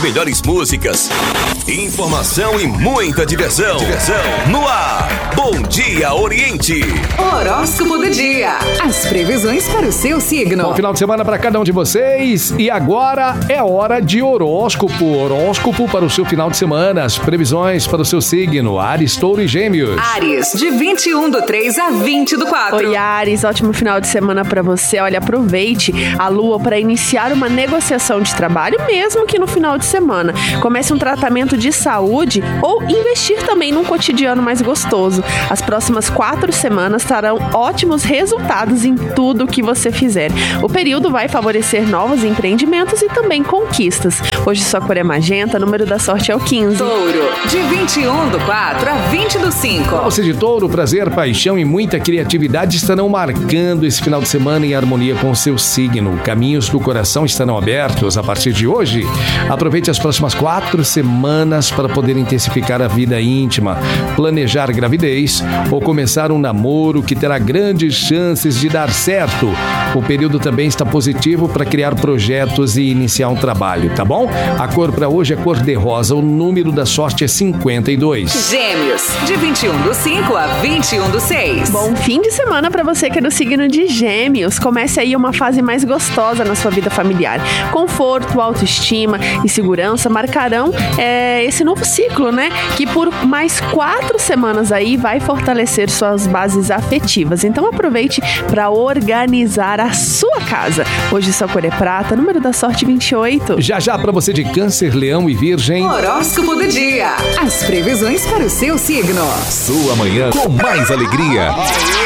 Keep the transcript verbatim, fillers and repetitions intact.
melhores músicas, informação e muita diversão. Diversão no ar. Bom Dia Oriente. Horóscopo do dia. As previsões para o seu signo. Bom final de semana para cada um de vocês. E agora é hora de horóscopo. Horóscopo para o seu final de semana. As previsões para o seu signo. Áries, Touro e Gêmeos. Áries, de vinte e um do três a vinte do quatro. Oi, Áries, ótimo final de semana para você. Olha, aproveite a lua para iniciar uma negociação de trabalho, mesmo que no final de semana. Comece um tratamento de saúde ou investir também num cotidiano mais gostoso. As próximas quatro semanas trarão ótimos resultados em tudo que você fizer. O período vai favorecer novos empreendimentos e também conquistas. Hoje sua cor é magenta, número da sorte é o quinze. Touro, de vinte e um do quatro a vinte do cinco. Para você de Touro, prazer, paixão e muita criatividade estarão marcando esse final de semana em harmonia com o seu signo. Caminhos do coração estarão abertos a partir de hoje. Aproveite as próximas quatro semanas para poder intensificar a vida íntima, planejar gravidez ou começar um namoro que terá grandes chances de dar certo. O período também está positivo para criar projetos e iniciar um trabalho, tá bom? A cor para hoje é cor de rosa, o número da sorte é cinquenta e dois. Gêmeos, de vinte e um do cinco a vinte e um do seis. Bom fim de semana para você que é do signo de Gêmeos. Comece aí uma fase mais gostosa na sua vida familiar. Conforto, autoestima e segurança marcarão é, esse novo ciclo, né? Que por mais quatro semanas aí vai fortalecer suas bases afetivas. Então aproveite para organizar a sua casa. Hoje sua cor é prata, número da sorte vinte e oito. Já já para você de Câncer, Leão e Virgem. Horóscopo do dia. As previsões para o seu signo. Sua manhã com mais alegria.